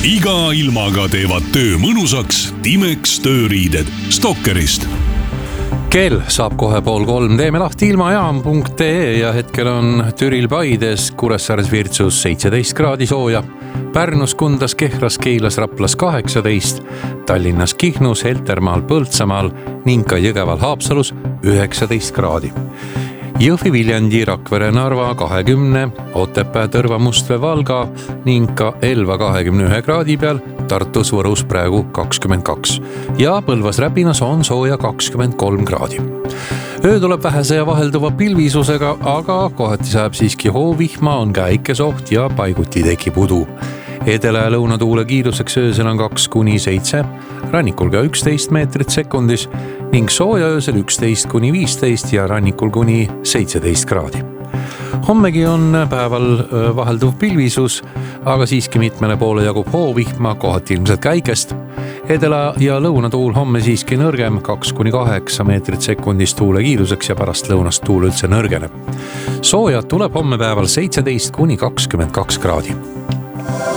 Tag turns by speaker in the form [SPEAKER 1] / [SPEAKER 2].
[SPEAKER 1] iga ilmaga teevad töö mõnusaks Timex tööriided Stalkerist.
[SPEAKER 2] Kell saab kohe 2:30. Teeme lahti ilmajaam.ee ja hetkel on Türil Paides, Kuressaares Virtsus 17 kraadi sooja, Pärnus, Kundas, Kehras, Keilas, Raplas 18, Tallinnas, Kihnus, Heltermaal, Põltsamaal ning ka Jõgeval Haapsalus 19 kraadi. Jõhvi, Viljandi, Rakvere, Narva 20, Otepää, Tõrva, Mustvee, Valga ning ka Elva 21 kraadi peal, Tartus, Võrus praegu 22 ja Põlvas, Räpinas on sooja 23 kraadi. Öö tuleb vähese ja vahelduva pilvisusega, aga kohati sajab siiski hoovihma, on käikesoht ja paiguti tekib udu. Edela- ja lõunatuule kiiruseks öösel on 2-7, rannikul ka 11 meetrit sekundis ning sooja öösel 11-15 ja rannikul kuni 17 kraadi. Hommegi on päeval vahelduv pilvisus, aga siiski mitmele poole jagub hoovihma, kohati ilmselt käikest. Edela- ja lõunatuul homme siiski nõrgem, 2-8 meetrit sekundis tuule kiiruseks ja pärast lõunast tuul üldse nõrgeneb. Sooja tuleb homme päeval 17-22 kraadi.